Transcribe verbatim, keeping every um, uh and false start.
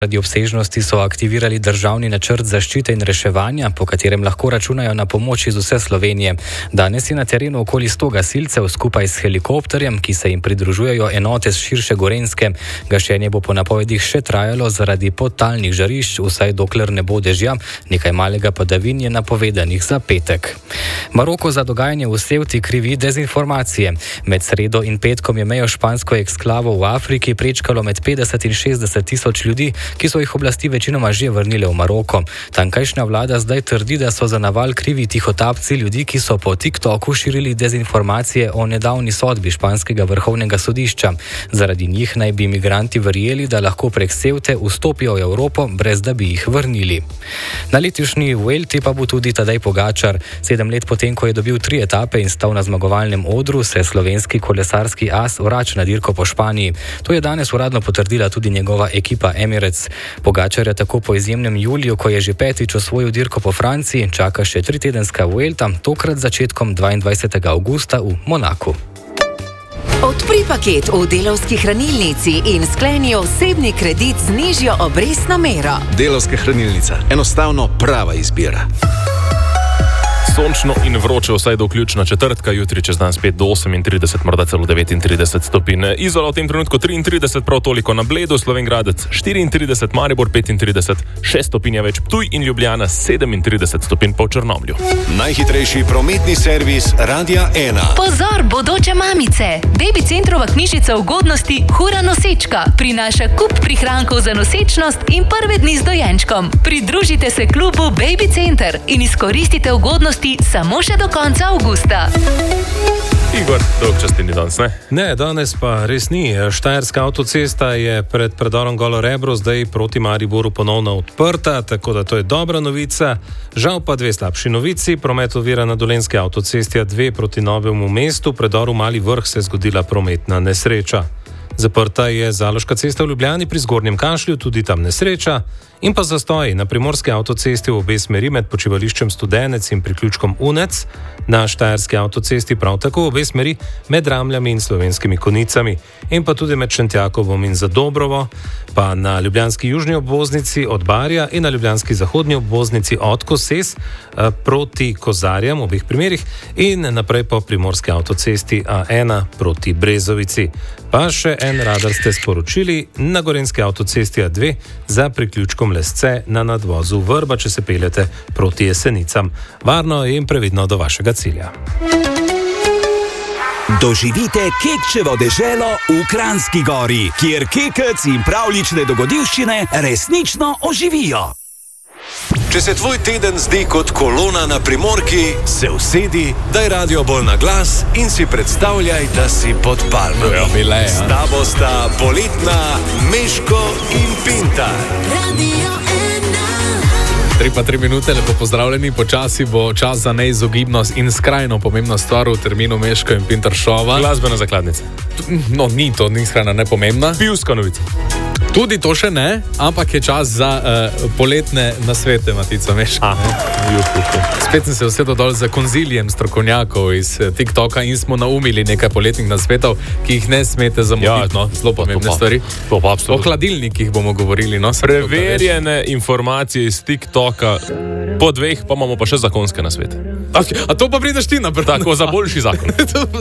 Zaradi obsežnosti so aktivirali državni načrt zaščite in reševanja, po katerem lahko računajo na pomoč iz vse Slovenije. Danes je na terenu okoli sto gasilcev skupaj s helikopterjem, ki se jim pridružujejo enote z širše Gorenjske. Gašenje bo po napovedih še trajalo zaradi podtalnih žarišč, vsaj dokler ne bo dežja, nekaj malega padavin je napovedanih za petek. Maroko za dogajanje v Ceuti krivi dezinformacije. Med sredo in petkom je mejo špansko eksklavo v Afriki prečkalo med petdeset in šestdeset tisoč ljudi, ki so jih oblasti večinoma že vrnile v Maroko. Tankajšnja vlada zdaj trdi, da so za naval krivi tihotapci, ljudi, ki so po TikToku širili dezinformacije o nedavni sodbi španskega vrhovnega sodišča. Zaradi njih naj bi migranti verjeli, da lahko prek Ceute vstopijo v Evropo, brez da bi jih vrnili. Na letošnji Vuelti pa bo tudi Tadej Pogačar. Sedem let potem, ko je dobil tri etape in stal na zmagovalnem odru, se slovenski kolesarski as vrača na dirko po Španiji. To je danes uradno potrdila tudi njegova ekipa Emirates. Pogačarja tako po izjemnem juliju, ko je že petič osvojil dirko po Franciji, čaka še tritedenska Vuelta, tokrat začetkom dvaindvajsetega avgusta v Monaku. Odpri paket v Delavski hranilnici in skleni osebni kredit z nižjo obrestno mero. Delavska hranilnica. Enostavno prava izbira. Sončno in vroče vsaj do vključno četrtka, jutri čez dan spet do osemintrideset, morda celo devetintrideset stopinj. Izola v tem trenutku triintrideset, prav toliko na Bledu, Slovenj Gradec štiriintrideset, Maribor petintrideset, šest stopinj več Ptuj in Ljubljana sedemintrideset stopinj po Črnomlju. Najhitrejši prometni servis Radia ena. Pozor, bodoče mamice! Baby Centrova knjižica ugodnosti Hura nosečka prinaša kup prihrankov za nosečnost in prve dni z dojenčkom. Pridružite se klubu Baby Center in izkoristite ugodnosti samo še do konca avgusta. Igor, dolg čas ti ni danes, ne? Ne, danes pa res ni. Štajerska avtocesta je pred predorom Golo Rebro zdaj proti Mariboru ponovno odprta, tako da to je dobra novica. Žal pa dve slabši novici. Promet ovira na Dolenjski avtocesti A dve proti Novemu mestu. Predoru Mali Vrh se je zgodila prometna nesreča. Zaprta je Zaloška cesta v Ljubljani pri Zgornjem Kašlju, tudi tam nesreča. In pa zastoji na Primorski avtocesti v obe smeri med počivališčem Studenec in priključkom Unec, na Štajerski avtocesti prav tako v obe smeri med Ramljami in Slovenskimi Konicami in pa tudi med Šentjakovom in Zadobrovo, pa na ljubljanski južni obvoznici od Barja in na ljubljanski zahodni obvoznici od Koses proti Kozarjam v obeh primerih in naprej po Primorski avtocesti A ena proti Brezovici. Pa še en radar ste sporočili na Gorenjski avtocesti A dve za priključkom Lesce na nadvozu Vrba, če se peljete proti Jesenicam. Varno in previdno do vašega cilja. Doživite Kekčevo deželo v Kranjski Gori, kjer kekec in pravljične dogodivščine resnično oživijo. Če se tvoj teden zdi kot kolona na Primorki, se usedi, daj radio bolj na glas in si predstavljaj, da si pod palmami. S tabo sta poletna Meško in Pintar. Tri pa tri minute, lepo pozdravljeni, počasi bo čas za neizogibnost in skrajno pomembno stvar v terminu Meško in Pintar šova. Glasbena zakladnica. No, ni to, ni skrajna nepomembna. Pivska novica. Tudi to še ne, ampak je čas za uh, poletne nasvete, Matica Meška. Spet sem se usedel dol za konzilijem strokovnjakov iz TikToka in smo naumili nekaj poletnih nasvetov, ki jih ne smete zamuditi. Ja, no, zelo pomembne stvari. O hladilnikih bomo govorili. No, preverjene informacije iz TikToka, po dveh pa imamo pa še zakonske nasvete. A to pa prideš ti naprej? Tako, za boljši zakon.